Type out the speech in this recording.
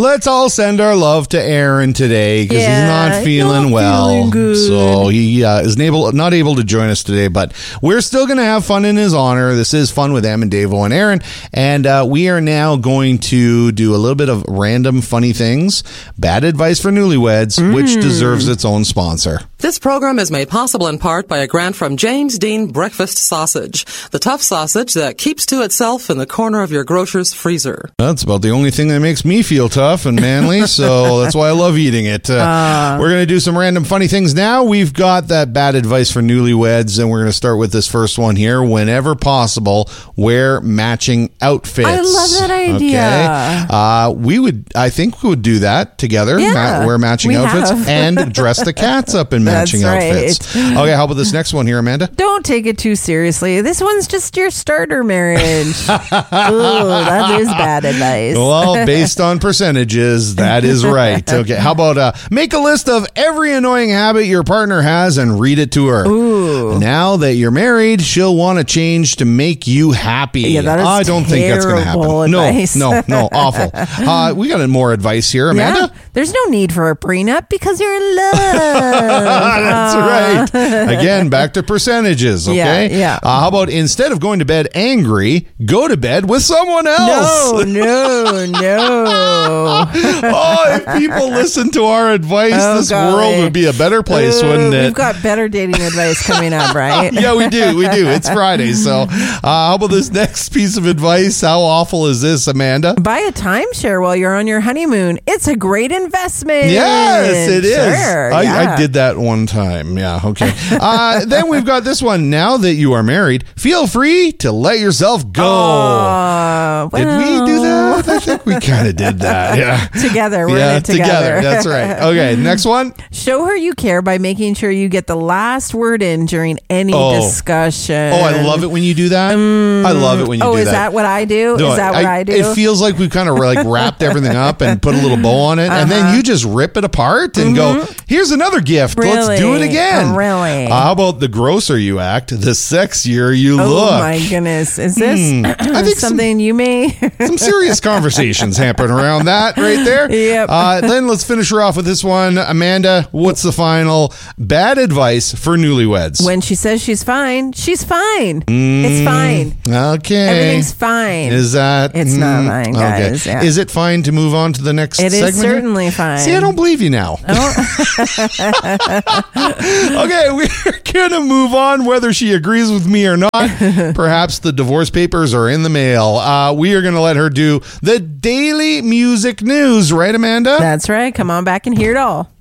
let's all send our love to Aaron today because he's not feeling well. Feeling good. So he is not able to join us today, but we're still going to have fun in his honor. This is Fun with Em and Davo and Aaron, and we are now going to do a little bit of random funny things. Bad advice for newlyweds, which deserves its own sponsor. This program is made possible in part by a grant from James Dean Breakfast Sausage, the tough sausage that keeps to itself in the corner of your grocer's freezer. That's about the only thing that makes me feel tough and manly, so that's why I love eating it. We're going to do some random funny things now. We've got that bad advice for newlyweds, and we're going to start with this first one here. Whenever possible, wear matching outfits. I love that idea. Okay. I think we would do that together. Yeah, wear matching outfits and dress the cats up in matching outfits. Okay, how about this next one here, Amanda? Don't take it too seriously. This one's just your starter marriage. Ooh, that is bad advice. Well, based on percentages, that is right. Okay, how about make a list of every annoying habit your partner has and read it to her. Ooh. Now that you're married, she'll want to change to make you happy. Yeah, that is I don't think that's going to happen. Advice. No, awful. We got more advice here, Amanda. Yeah, there's no need for a prenup because you're in love. That's right. Again, back to percentages, okay? Yeah. How about instead of going to bed angry, go to bed with someone else? No. Oh, if people listen to our advice, this world would be a better place, wouldn't it? We've got better dating advice coming up, right? Yeah, we do. It's Friday, so how about this next piece of advice? How awful is this, Amanda? Buy a timeshare while you're on your honeymoon. It's a great investment. Yes, it is. Sure, I did that one time. Yeah, okay. Then we've got this one. Now that you are married, feel free to let yourself go. Did we do that? I think we kind of did that. Yeah. Together. We're in it together. That's right. Okay, next one. Show her you care by making sure you get the last word in during any discussion. Oh, I love it when you do that. I love it when you do that. Oh, is that what I do? No, is that what I do? It feels like we've kind of wrapped everything up and put a little bow on it, and then you just rip it apart and go, here's another gift. Really? Let's do it again. Really? How about the grosser you act, the sexier you look? Oh, my goodness. Is this I think something you may? Some serious conversations happen around that right there. Yep. Then let's finish her off with this one. Amanda, what's the final bad advice for newlyweds? When she says she's fine, she's fine. It's fine. Okay. Everything's fine. Is that? It's not fine, guys. Okay. Yeah. Is it fine to move on to the next segment? It is certainly fine. See, I don't believe you now. Okay, we're going to move on whether she agrees with me or not. Perhaps the divorce papers are in the mail. We are going to let her do the daily music news. Right, Amanda? That's right. Come on back and hear it all.